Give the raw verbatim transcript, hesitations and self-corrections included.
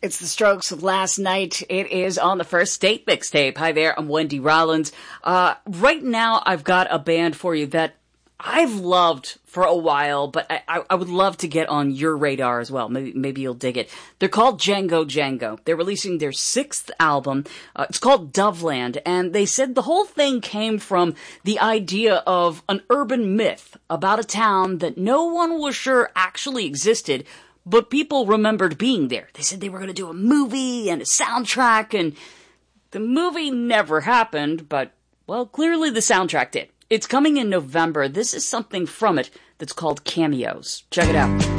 It's the Strokes of Last Night. It is on the First Date mixtape. Hi there, I'm Wendy Rollins. Uh, right now, I've got a band for you that I've loved for a while, but I, I, I would love to get on your radar as well. Maybe, maybe you'll dig it. They're called Django Django. They're releasing their sixth album. Uh, it's called Doveland, and they said the whole thing came from the idea of an urban myth about a town that no one was sure actually existed, but people remembered being there. They said they were going to do a movie and a soundtrack, and the movie never happened, but, well, clearly the soundtrack did. It's coming in November. This is something from it that's called Cameos. Check it out.